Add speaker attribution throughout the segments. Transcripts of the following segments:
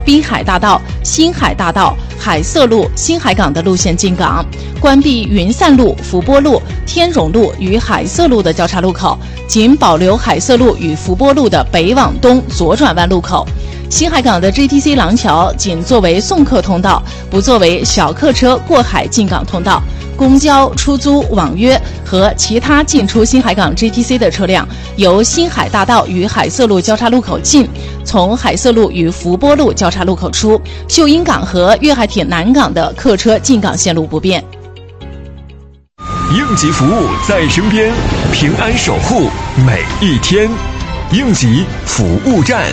Speaker 1: 滨海大道、新海大道、海色路、新海港的路线进港，关闭云散路、福波路、天荣路与海色路的交叉路口，仅保留海色路与福波路的北往东左转弯路口。新海港的 GTC 廊桥仅作为送客通道，不作为小客车过海进港通道。公交、出租、网约和其他进出新海港 GTC 的车辆，由新海大道与海色路交叉路口进，从海色路与福波路交叉路口出。秀英港和粤海铁南港的客车进港线路不变。
Speaker 2: 应急服务在身边，平安守护每一天。应急服务站。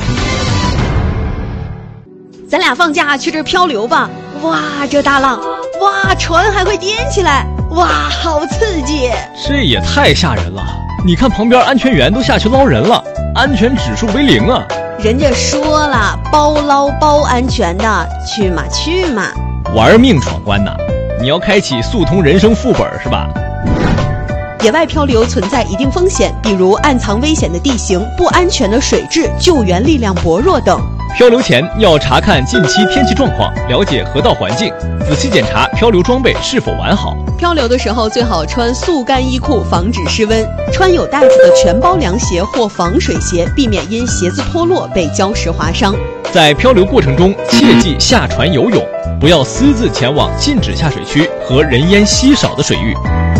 Speaker 3: 咱俩放假去这儿漂流吧！哇，这大浪！哇，船还会颠起来！哇，好刺激！
Speaker 4: 这也太吓人了！你看旁边安全员都下去捞人了，安全指数为0啊！
Speaker 3: 人家说了，包捞包安全的，去嘛去嘛！
Speaker 4: 玩命闯关呐！你要开启速通人生副本是吧？
Speaker 3: 野外漂流存在一定风险，比如暗藏危险的地形、不安全的水质、救援力量薄弱等。
Speaker 4: 漂流前要查看近期天气状况，了解河道环境，仔细检查漂流装备是否完好。
Speaker 3: 漂流的时候最好穿速干衣裤，防止失温；穿有带子的全包凉鞋或防水鞋，避免因鞋子脱落被礁石划伤。
Speaker 4: 在漂流过程中，切忌下船游泳，不要私自前往禁止下水区和人烟稀少的水域。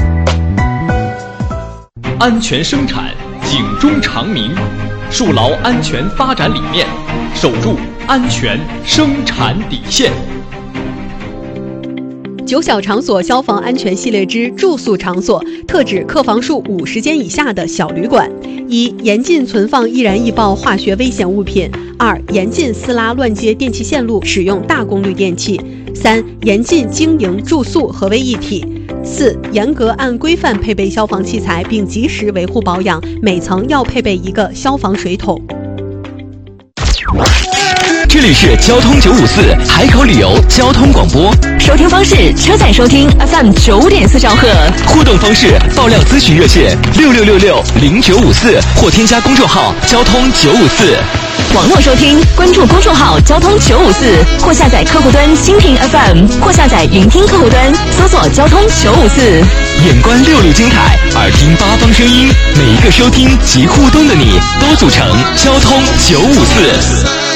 Speaker 4: 安全生产，警钟长鸣，树牢安全发展理念，守住安全生产底线。
Speaker 3: 9小场所消防安全系列之住宿场所，特指客房数50间以下的小旅馆。1、严禁存放易燃易爆化学危险物品。2、严禁私拉乱接电气线路，使用大功率电器。3、严禁经营住宿合为一体。4、严格按规范配备消防器材，并及时维护保养，每层要配备一个消防水桶。
Speaker 5: 这里是交通954海口旅游交通广播，
Speaker 6: 收听方式：车载收听 FM 9.4兆赫，
Speaker 5: 互动方式：爆料咨询热线66660954或添加公众号交通954。
Speaker 6: 网络收听，关注公众号交通954，或下载客户端蜻蜓 FM， 或下载云听客户端，搜索交通954。
Speaker 5: 眼观66精彩，耳听八方声音，每一个收听及互动的你，都组成交通954。